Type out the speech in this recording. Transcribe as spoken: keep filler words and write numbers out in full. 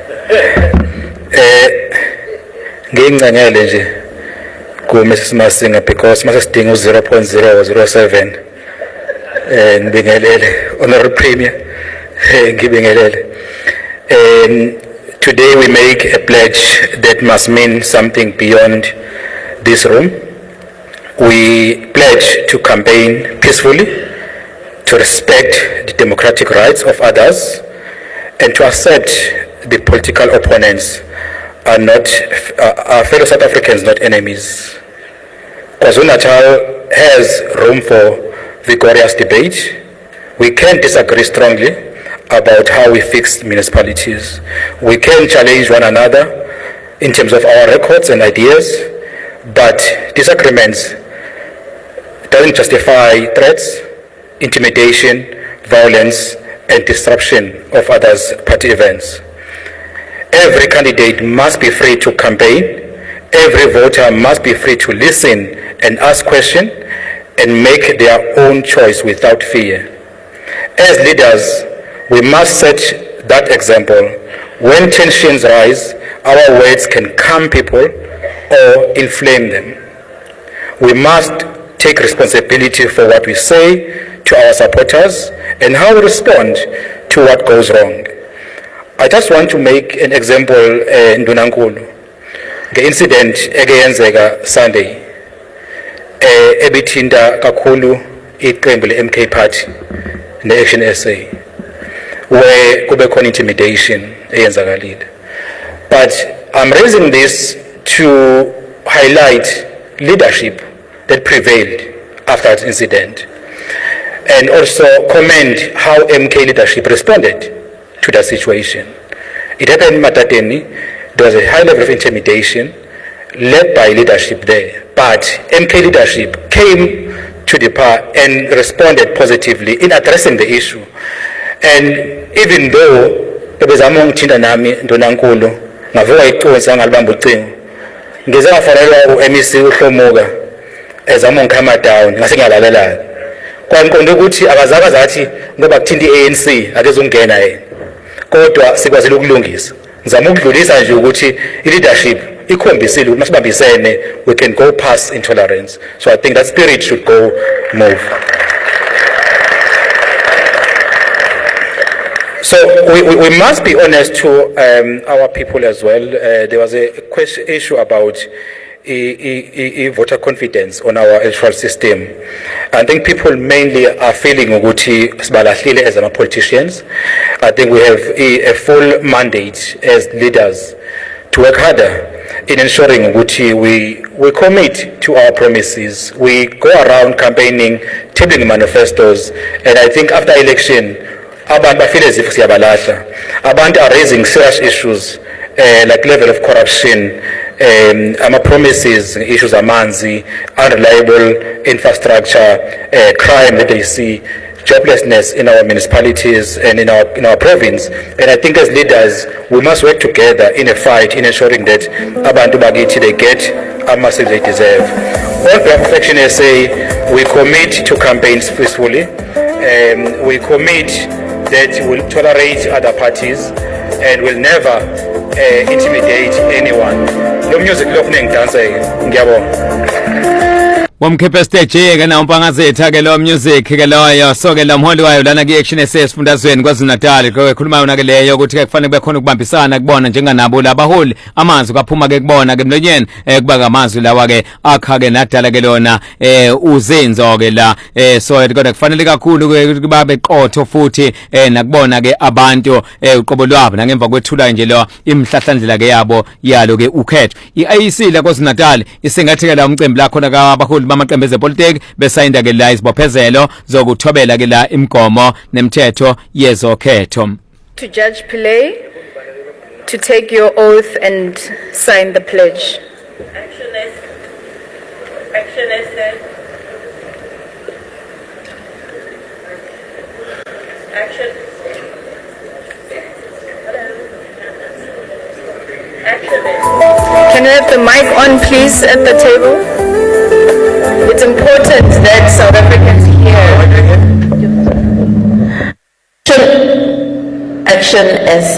Eh, ngingcangele nje ku Missus Masinga because masisidinga u zero point zero zero seven. Eh, ngibingelele Honorable Premier. Eh, ngibingelele. Um, today we make a pledge that must mean something beyond this room. We pledge to campaign peacefully, to respect the democratic rights of others, and to accept the political opponents are not uh, our fellow South Africans, not enemies. KwaZulu-Natal has room for vigorous debate. We can disagree strongly about how we fix municipalities. We can challenge one another in terms of our records and ideas, but disagreements doesn't justify threats, intimidation, violence, and disruption of others' party events. Every candidate must be free to campaign. Every voter must be free to listen and ask questions and make their own choice without fear. As leaders, we must set that example. When tensions rise, our words can calm people or inflame them. We must take responsibility for what we say to our supporters and how we respond to what goes wrong. I just want to make an example in Ndunankulu. The incident egeyenzeka Sunday ebithinta kakhulu iqembu le-M K Party ne-Action S A, where kube khona intimidation eyenzakalile. But I'm raising this to highlight leadership that prevailed after that incident, and also commend how M K leadership responded to that situation. It happened in Matateni. There was a high level of intimidation led by leadership there, but M K leadership came to the par and responded positively in addressing the issue. And even though ebezama ungithinta nami Ndunankulu ngavuka iqonsi angalibamba ucingo, ngeze ngafanelwa u-M E C uHlomuka ezama ungikhama down ngase ngiyalalela. Kwangiqonde ukuthi akazaka zathi ngoba kuthinta i-A N C akezongena yena, kodwa sikwazile ukulungisa. Ngizama ukudlulisa nje ukuthi i-leadership ikhombisile ukuthi masibambisene we can go past intolerance. So I think that spirit should go move. So we, we, we must be honest to um, our people as well. Uh, there was a question, issue about e, e, e, voter confidence on our electoral system. I think people mainly are feeling ukuthi sibalahlile as our politicians. I think we have a, a full mandate as leaders to work harder in ensuring ukuthi we, we commit to our promises. We go around campaigning, tabling manifestos, and I think after election, abantu bafile as if siyabalahla. Abantu are raising serious issues uh, like level of corruption, um, ama promises, issues amanzi, unreliable infrastructure, uh, crime that they see, joblessness in our municipalities and in our in our province. And I think as leaders, we must work together in a fight in ensuring that abantu bakithi they get a massive they deserve. On behalf of Action S A, we commit to campaigns peacefully. Um, we commit that we'll tolerate other parties and will never uh, intimidate anyone. No music lokuning dance ngiyabonga. Wamkhiphe stage ke na umpangazetha ke lo music ke loyo so ke lamholi wayo lana ke Action S A esifundazweni KwaZulu-Natal ke khuluma yona ke leyo ukuthi ke kufanele kube khona ukubambisana kubona njenganabo labaholi amazwi kaphuma ke kubona ke mlonyeni kuba ngamazwi lawa ke akha ke nadala ke lona eh uzenzo ke la eh so kodwa kufanele kakhulu ke kuba beqotho futhi eh nakubona ke abantu eh uqobo lwabo nangemva kwethula nje lo imhlahlandlela ke yabo yalo ke ukhetho i-I E C la KwaZulu-Natal isengathi ke la umcimbi la khona ka abaholi bamaqembu ezepolitiki besayinda ke la izibophezelo zokuthobela ke la imigomo nemithetho yezokhetho. To Judge Pillay to take your oath and sign the pledge. Action S. Action S A. Action. Action S. Can we have the mic on, please, at the table? It's important that South Africans hear. Action S.